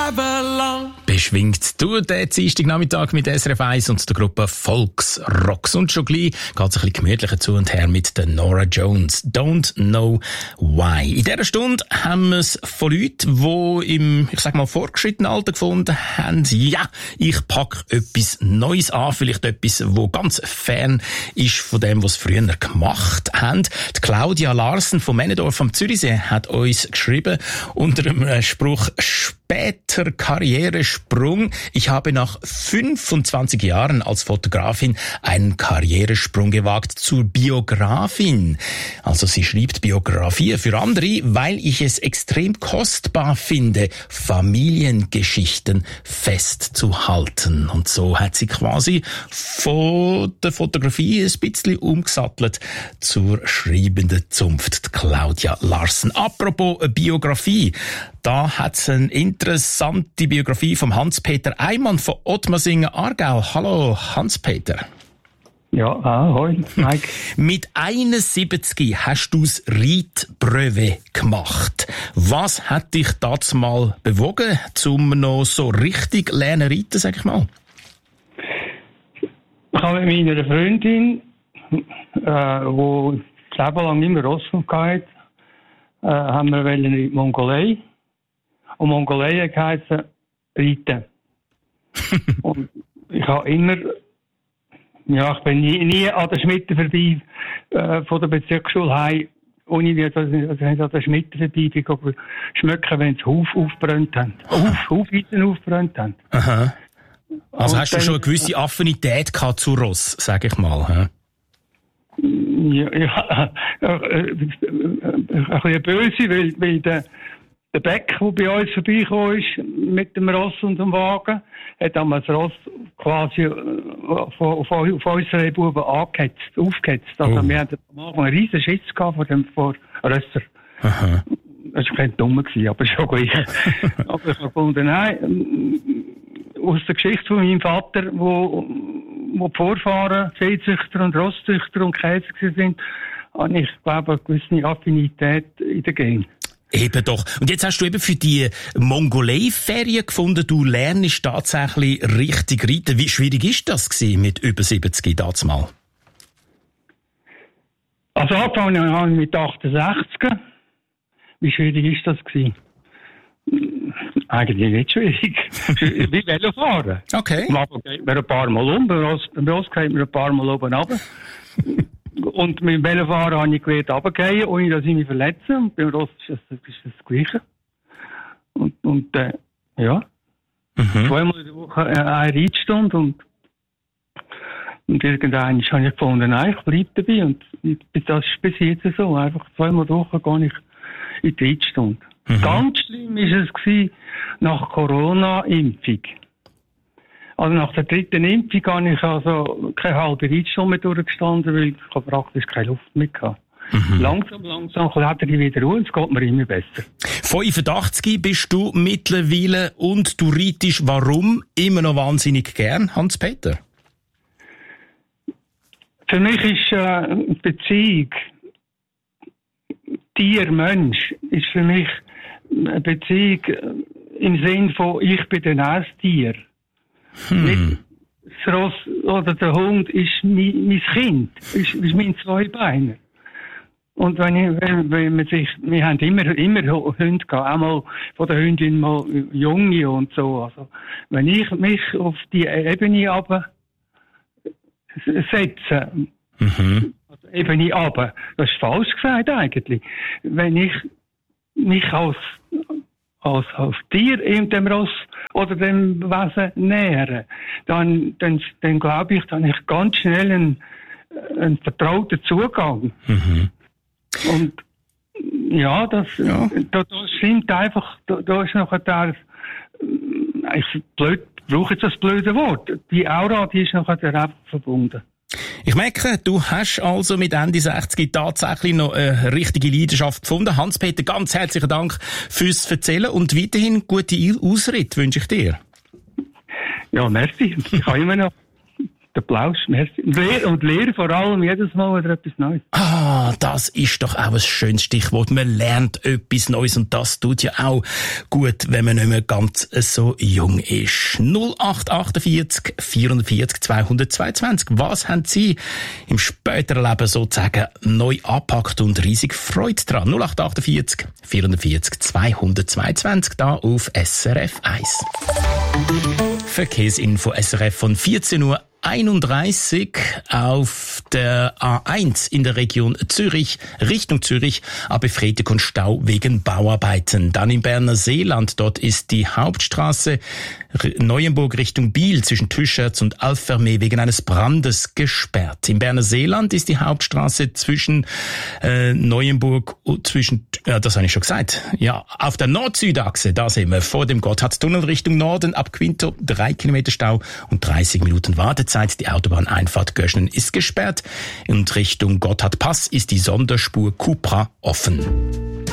Beschwingt du den Dienstagnachmittag mit SRF 1 und der Gruppe Volksrocks. Und schon gleich geht es ein bisschen gemütlicher zu und her mit der Norah Jones. Don't Know Why. In dieser Stunde haben wir es von Leuten, die im, ich sag mal, fortgeschrittenen Alter gefunden haben, ja, ich packe etwas Neues an, vielleicht etwas, wo ganz fern ist von dem, was sie früher gemacht haben. Die Claudia Larsen von Männendorf am Zürichsee hat uns geschrieben unter dem Spruch später Karrieresprung. Ich habe nach 25 Jahren als Fotografin einen Karrieresprung gewagt zur Biografin. Also sie schreibt Biografie für andere, weil ich es extrem kostbar finde, Familiengeschichten festzuhalten. Und so hat sie quasi von der Fotografie ein bisschen umgesattelt zur schreibenden Zunft, Claudia Larsen. Apropos Biografie, da hat es eine interessante Biografie vom Hans-Peter Eimann von Ottmarsingen-Aargau. Hallo, Hans-Peter. Ja, hoi, Mike. Mit 71 hast du das Reitbreve gemacht. Was hat dich dazu mal bewogen, zum noch so richtig lernen reiten, sag ich mal? Ich habe mit meiner Freundin, die das Leben lang immer Ross hatte, haben wir in die Mongolei. Und Mongolei heisst reiten. Und ich habe immer, ja, ich bin nie an der Schmitte vorbei, von der Bezirksschule heim, ohne dass ich an der Schmitte vorbei bin, schmecken, wenn sie Huf aufgebrannt haben. Hufweiden aufgebrannt haben. Aha. Also und hast du schon eine gewisse Affinität gehabt zu Ross, sag ich mal, hä? Ja, ein bisschen böse, weil der Beck, der bei uns vorbeigekommen ist, mit dem Ross und dem Wagen, hat damals das Ross quasi auf unsere Buben aufgehetzt. Also wir hatten am Anfang einen riesen Schiss gehabt vor Rösser. Aha. Das war kein Dummer gewesen, aber schon gut. Aber ich habe gefunden, nein, aus der Geschichte von meinem Vater, wo die Vorfahren Viehzüchter und Rosszüchter und Käser sind, habe ich, glaube eine gewisse Affinität in der Gen. Eben doch. Und jetzt hast du eben für die Mongolei-Ferien gefunden, du lernst tatsächlich richtig reiten. Wie schwierig ist das gewesen mit über 70 damals mal? Also angefangen habe ich mit 68. Wie schwierig ist das gewesen? Eigentlich nicht schwierig. Wie Velofahren. Okay. Am Anfang geht man ein paar Mal um, beim Ross geht man ein paar Mal oben runter. Und mit dem Velofahren habe ich gelernt, runterzugehen, ohne dass ich mich verletze. Und beim Ross ist das Gleiche. Und ja. Zweimal in der Woche eine Reitstunde und irgendwann habe ich gefunden, nein, ich bleibe dabei. Und das ist bis jetzt so. Einfach zweimal in der Woche gehe ich in die Reitstunde. Ganz schlimm war es nach Corona-Impfung. Also nach der dritten Impfung habe ich also keine halbe Reitstunde mehr durchgestanden, weil ich praktisch keine Luft mehr hatte. Langsam kletter ich wieder ruhig, es geht mir immer besser. 85 bist du mittlerweile und du reitest warum immer noch wahnsinnig gern, Hans-Peter? Für mich ist Beziehung Tier-Mensch ist für mich eine Beziehung im Sinn von ich bin ein Erstier. Nicht das Ross oder der Hund ist mein Kind, ist mein Zweibeiner. Und wir haben immer Hunde gehabt, auch mal von der Hündin mal Junge und so. Also, wenn ich mich auf die Ebene runter setze, also Ebene runter, das ist falsch gesagt eigentlich. Wenn ich mich als Tier in dem Ross oder dem Wesen nähere, dann glaube ich, dann habe ich ganz schnell einen vertrauten Zugang. Und ja, das stimmt einfach, da ist nachher der, ich brauche jetzt das blöde Wort, die Aura, die ist nachher einfach verbunden. Ich merke, du hast also mit Ende 60 tatsächlich noch eine richtige Leidenschaft gefunden. Hans-Peter, ganz herzlichen Dank fürs Erzählen und weiterhin gute Ausritt wünsche ich dir. Ja, merci. Ich kann immer noch. Der Applaus, merci. Und Lehre vor allem jedes Mal wieder etwas Neues. Ah, das ist doch auch ein schönes Stichwort. Man lernt etwas Neues und das tut ja auch gut, wenn man nicht mehr ganz so jung ist. 0848 440 222. Was haben Sie im späteren Leben sozusagen neu angepackt und riesig Freude dran? 0848 440 222 da auf SRF 1. Verkehrsinfo SRF von 14:31 auf der A1 in der Region Zürich, Richtung Zürich, aber Freitag und Stau wegen Bauarbeiten. Dann im Berner Seeland, dort ist die Hauptstraße Neuenburg Richtung Biel zwischen Tüscherz und Alfermee wegen eines Brandes gesperrt. Im Berner Seeland ist die Hauptstraße zwischen Neuenburg und das habe ich schon gesagt. Ja, auf der Nord-Süd-Achse, da sind wir vor dem Gotthardtunnel Richtung Norden ab Quinto 3 Kilometer Stau und 30 Minuten Wartezeit. Die Autobahneinfahrt Göschnen ist gesperrt und Richtung Gotthardpass ist die Sonderspur Cupra offen.